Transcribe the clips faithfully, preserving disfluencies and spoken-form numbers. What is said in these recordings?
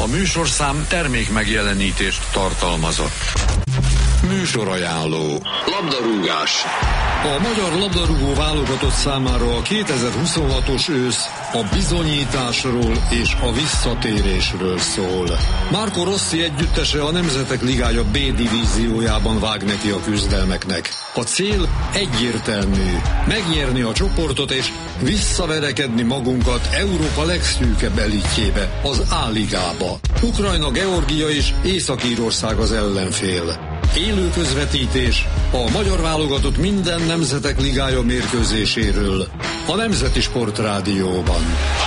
műsorszám termék megjelenítést tartalmazott. Műsorajánló. Labdarúgás. A magyar labdarúgó válogatott számára a kétezer-huszonhatos ősz a bizonyításról és a visszatérésről szól. Marco Rossi együttese a Nemzetek Ligája B divíziójában vág neki a küzdelmeknek. A cél egyértelmű: megnyerni a csoportot és visszaverekedni magunkat Európa legszűkebb elitjébe, az A-ligába. Ukrajna, Georgia és Észak-Írország az ellenfél. Élő közvetítés a magyar válogatott minden Nemzetek Ligája mérkőzéséről a Nemzeti Sportrádióban.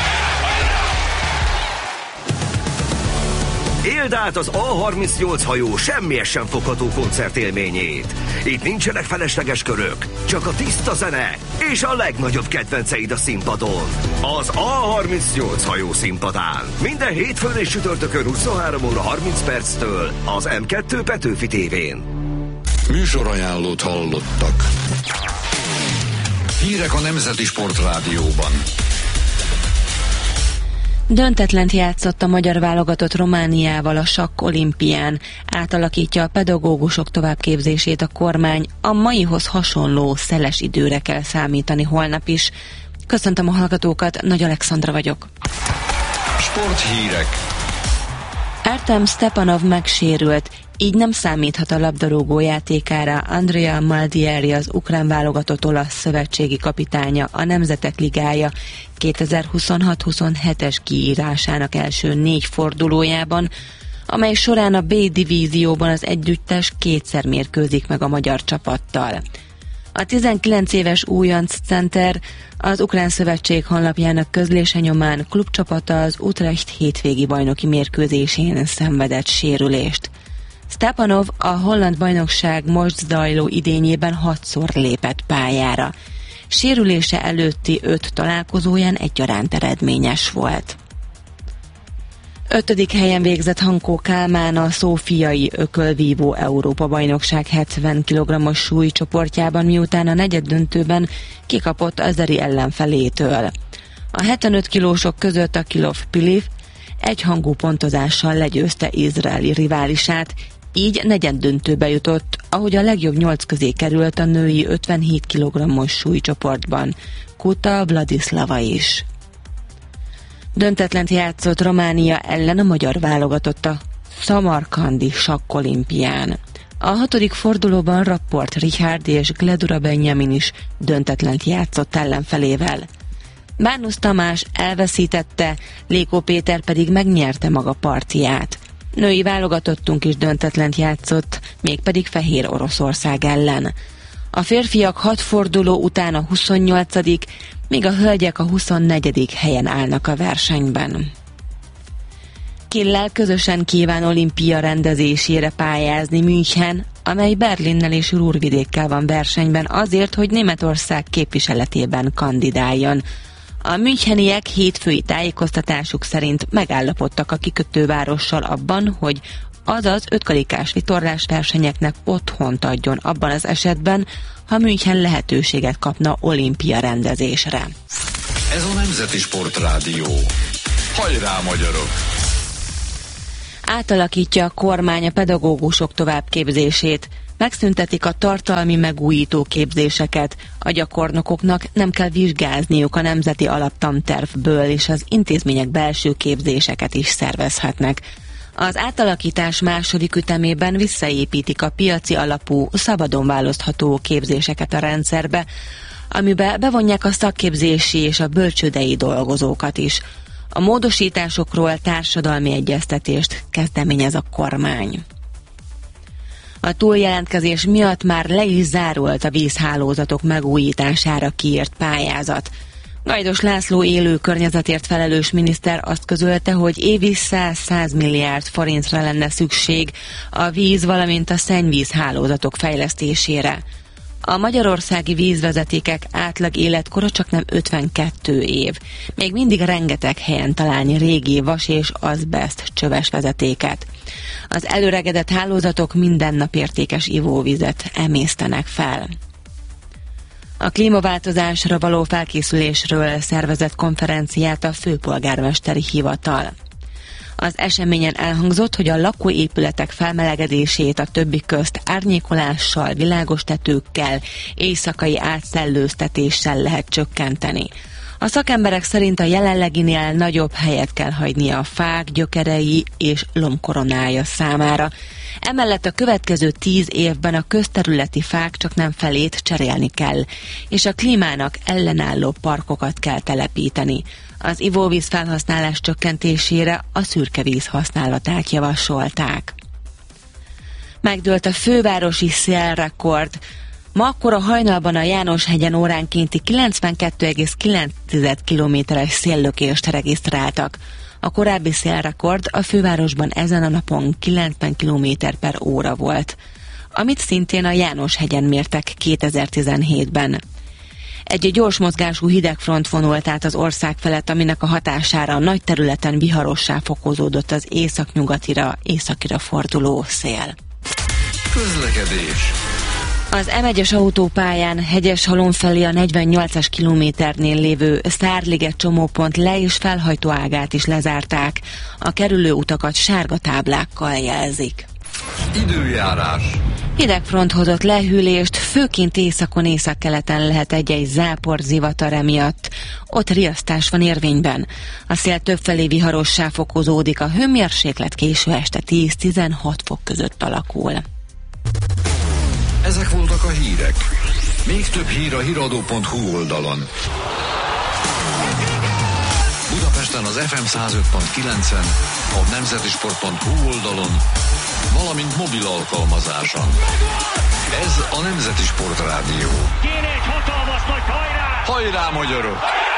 Éld át az á harmincnyolc hajó semmihez sem fogható koncertélményét. Itt nincsenek felesleges körök, csak a tiszta zene és a legnagyobb kedvenceid a színpadon. Az á harmincnyolc hajó színpadán. Minden hétfőn és csütörtökön huszonhárom óra harminc perctől az em kettő Petőfi tévén. Műsorajánlót hallottak. Hírek a Nemzeti Sportrádióban. Döntetlent játszott a magyar válogatott Romániával a sakk olimpián. Átalakítja a pedagógusok továbbképzését a kormány. A maihoz hasonló szeles időre kell számítani holnap is. Köszöntöm a hallgatókat, Nagy Alexandra vagyok. Sporthírek. Artem Stepanov megsérült, így nem számíthat a labdarúgó játékára. Andrea Maldieri, az ukrán válogatott olasz szövetségi kapitánya, a Nemzetek Ligája kétezer-huszonhat huszonhetes kiírásának első négy fordulójában, amely során a B divízióban az együttes kétszer mérkőzik meg a magyar csapattal. A tizenkilenc éves újonc center az Ukrán Szövetség honlapjának közlése nyomán klubcsapata az Utrecht hétvégi bajnoki mérkőzésén szenvedett sérülést. Stepanov a holland bajnokság most zajló idényében hatszor lépett pályára. Sérülése előtti öt találkozóján egyaránt eredményes volt. Ötödik helyen végzett Hankó Kálmán a szófiai ökölvívó Európa-bajnokság hetven kilogrammos súlycsoportjában, miután a negyeddöntőben kikapott azeri ellenfelétől. A hetvenöt kilósok között a Kilov Piliv egyhangú pontozással legyőzte izraeli riválisát, így negyeddöntőbe jutott, ahogy a legjobb nyolc közé került a női ötvenhét kilogrammos súlycsoportban. Kuta Vladislava is. Döntetlent játszott Románia ellen a magyar válogatott a szamarkandi sakkolimpián. A hatodik fordulóban Rapport Richard és Gledura Benjamin is döntetlent játszott ellenfelével. Bánusz Tamás elveszítette, Lékó Péter pedig megnyerte maga partiát. Női válogatottunk is döntetlent játszott, mégpedig Fehér Oroszország ellen. A férfiak hat forduló után a huszonnyolcadik, míg a hölgyek a huszonnegyedik helyen állnak a versenyben. Kill-lel közösen kíván olimpia rendezésére pályázni München, amely Berlinnel és Ruhrvidékkel van versenyben azért, hogy Németország képviseletében kandidáljon. A müncheniek hétfői tájékoztatásuk szerint megállapodtak a kikötővárossal abban, hogy azaz ötkarikás vitorlás versenyeknek otthont adjon abban az esetben, ha München lehetőséget kapna olimpia rendezésre. Ez a Nemzeti Sportrádió. Hajrá, magyarok! Átalakítja a kormány a pedagógusok továbbképzését. Megszüntetik a tartalmi megújító képzéseket. A gyakornokoknak nem kell vizsgázniuk a nemzeti alaptantervből, és az intézmények belső képzéseket is szervezhetnek. Az átalakítás második ütemében visszaépítik a piaci alapú, szabadon választható képzéseket a rendszerbe, amiben bevonják a szakképzési és a bölcsődei dolgozókat is. A módosításokról társadalmi egyeztetést kezdeményez a kormány. A túljelentkezés miatt már le is zárult a vízhálózatok megújítására kiírt pályázat. Gajdos László élő környezetért felelős miniszter azt közölte, hogy évi száz milliárd forintra lenne szükség a víz, valamint a szennyvízhálózatok fejlesztésére. A magyarországi vízvezetékek átlag életkora csak nem ötvenkettő év. Még mindig rengeteg helyen találni régi vas és azbest csöves vezetéket. Az előregedett hálózatok minden nap értékes ivóvizet emésztenek fel. A klímaváltozásra való felkészülésről szervezett konferenciát a főpolgármesteri hivatal. Az eseményen elhangzott, hogy a lakóépületek felmelegedését a többi közt árnyékolással, világos tetőkkel, éjszakai átszellőztetéssel lehet csökkenteni. A szakemberek szerint a jelenleginél nagyobb helyet kell hagynia a fák, gyökerei és lombkoronája számára. Emellett a következő tíz évben a közterületi fák csak nem felét cserélni kell, és a klímának ellenálló parkokat kell telepíteni. Az ivóvíz felhasználás csökkentésére a szürkevíz használatát javasolták. Megdőlt a fővárosi szélrekord. Ma akkora hajnalban a János-hegyen óránkénti kilencvenkettő egész kilenc kilométeres széllökést regisztráltak. A korábbi szélrekord a fővárosban ezen a napon kilencven kilométer per óra volt, amit szintén a János-hegyen mértek kétezer-tizenhétben. Egy gyors mozgású hidegfront vonult át az ország felett, aminek a hatására nagy területen viharossá fokozódott az északnyugatira, északira forduló szél. Közlekedés. Az em egyes autópályán Hegyeshalom felé a negyvennyolcas kilométernél lévő Szárliget csomópont le- és felhajtó ágát is lezárták. A kerülő utakat sárga táblákkal jelzik. Időjárás. Hidegfront hozott lehűlést, főként északon északkeleten lehet egy-egy zápor zivatar emiatt. Ott riasztás van érvényben. A szél többfelé viharossá fokozódik, a hőmérséklet késő este tíz-tizenhat fok között alakul. Ezek voltak a hírek. Még több hír a híradó pont hu oldalon. Budapesten az ef em száz öt pont kilencen, a nemzetisport pont hu oldalon, valamint mobil alkalmazáson. Ez a Nemzeti Sport Rádió. Kéne egy hatalmas nagy hajrá! Hajrá, magyarok!